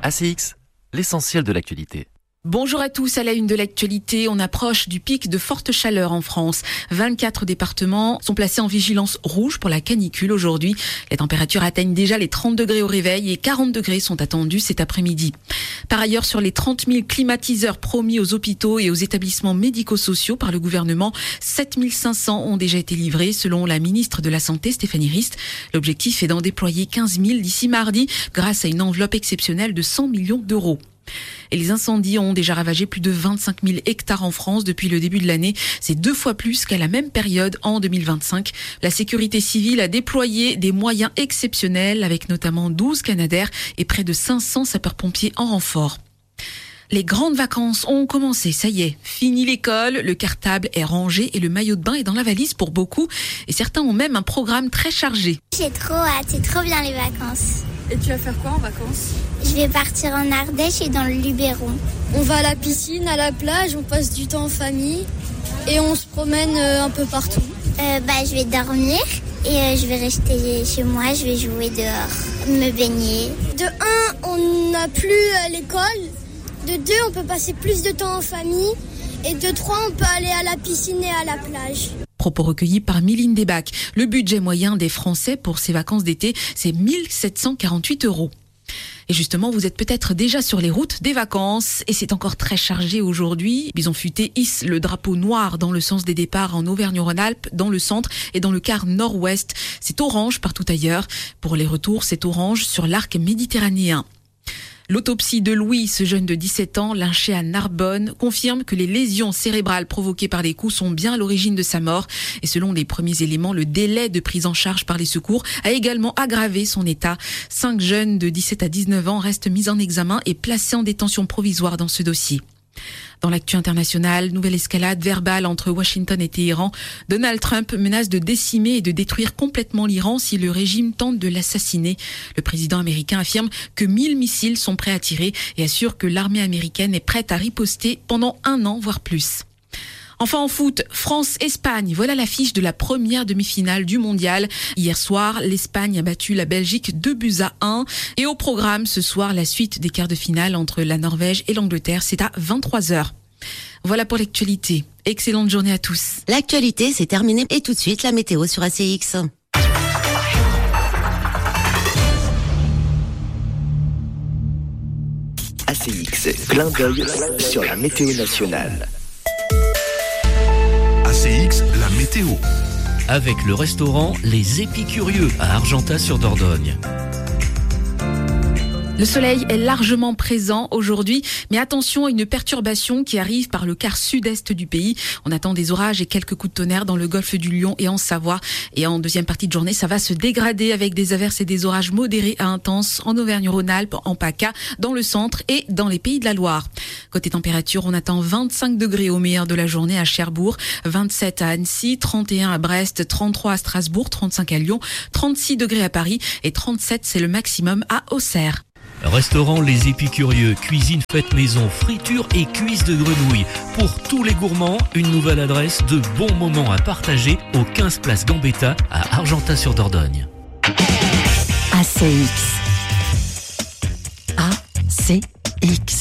ACX, l'essentiel de l'actualité. Bonjour à tous, à la une de l'actualité, on approche du pic de forte chaleur en France. 24 départements sont placés en vigilance rouge pour la canicule aujourd'hui. Les températures atteignent déjà les 30 degrés au réveil et 40 degrés sont attendus cet après-midi. Par ailleurs, sur les 30 000 climatiseurs promis aux hôpitaux et aux établissements médico-sociaux par le gouvernement, 7 500 ont déjà été livrés selon la ministre de la Santé, Stéphanie Rist. L'objectif est d'en déployer 15 000 d'ici mardi grâce à une enveloppe exceptionnelle de 100 millions d'euros. Et les incendies ont déjà ravagé plus de 25 000 hectares en France depuis le début de l'année. C'est 2 fois plus qu'à la même période en 2025. La sécurité civile a déployé des moyens exceptionnels avec notamment 12 Canadair et près de 500 sapeurs-pompiers en renfort. Les grandes vacances ont commencé, ça y est, fini l'école, le cartable est rangé et le maillot de bain est dans la valise pour beaucoup. Et certains ont même un programme très chargé. J'ai trop hâte, c'est trop bien les vacances. Et tu vas faire quoi en vacances ? Je vais partir en Ardèche et dans le Luberon. On va à la piscine, à la plage, on passe du temps en famille et on se promène un peu partout. Je vais dormir et je vais rester chez moi, je vais jouer dehors, me baigner. De 1, on n'a plus l'école. De 2, on peut passer plus de temps en famille. Et de 3, on peut aller à la piscine et à la plage. Propos recueillis par Miline Desbacs. Le budget moyen des Français pour ces vacances d'été, c'est 1 748 €. Et justement, vous êtes peut-être déjà sur les routes des vacances et c'est encore très chargé aujourd'hui. Bison Futé hisse le drapeau noir dans le sens des départs en Auvergne-Rhône-Alpes, dans le centre et dans le quart nord-ouest. C'est orange partout ailleurs. Pour les retours, c'est orange sur l'arc méditerranéen. L'autopsie de Louis, ce jeune de 17 ans, lynché à Narbonne, confirme que les lésions cérébrales provoquées par les coups sont bien à l'origine de sa mort. Et selon les premiers éléments, le délai de prise en charge par les secours a également aggravé son état. 5 jeunes de 17 à 19 ans restent mis en examen et placés en détention provisoire dans ce dossier. Dans l'actu internationale, nouvelle escalade verbale entre Washington et Téhéran. Donald Trump menace de décimer et de détruire complètement l'Iran si le régime tente de l'assassiner. Le président américain affirme que 1000 missiles sont prêts à tirer et assure que l'armée américaine est prête à riposter pendant 1 an, voire plus. Enfin en foot, France-Espagne, voilà l'affiche de la première demi-finale du mondial. Hier soir, l'Espagne a battu la Belgique 2-1. Et au programme ce soir, la suite des quarts de finale entre la Norvège et l'Angleterre, c'est à 23h. Voilà pour l'actualité. Excellente journée à tous. L'actualité, c'est terminé. Et tout de suite, la météo sur ACX. ACX, clin d'œil sur la météo nationale. ACX, la météo. Avec le restaurant Les Épicurieux à Argentat-sur-Dordogne. Le soleil est largement présent aujourd'hui, mais attention à une perturbation qui arrive par le quart sud-est du pays. On attend des orages et quelques coups de tonnerre dans le golfe du Lion et en Savoie. Et en deuxième partie de journée, ça va se dégrader avec des averses et des orages modérés à intenses en Auvergne-Rhône-Alpes, en PACA, dans le centre et dans les Pays de la Loire. Côté température, on attend 25 degrés au meilleur de la journée à Cherbourg, 27 à Annecy, 31 à Brest, 33 à Strasbourg, 35 à Lyon, 36 degrés à Paris et 37 c'est le maximum à Auxerre. Restaurant Les Épicurieux, cuisine faite maison, friture et cuisse de grenouille. Pour tous les gourmands, une nouvelle adresse de bons moments à partager au 15 place Gambetta à Argentat-sur-Dordogne. ACX. ACX.